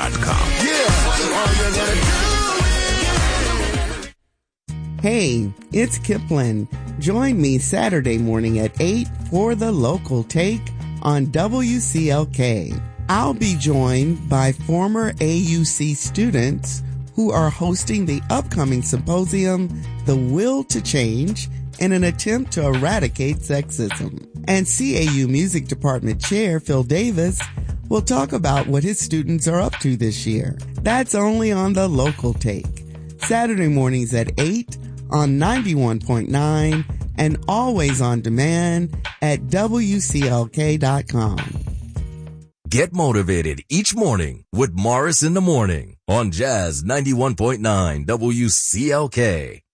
CLK.com. Hey, it's Kipling. Join me Saturday morning at 8 for the local take on WCLK. I'll be joined by former AUC students who are hosting the upcoming symposium, The Will to Change, in an attempt to eradicate sexism. And CAU Music Department Chair Phil Davis will talk about what his students are up to this year. That's only on the local take. Saturday mornings at 8 on 91.9 and always on demand at WCLK.com. Get motivated each morning with Morris in the Morning on Jazz 91.9 WCLK.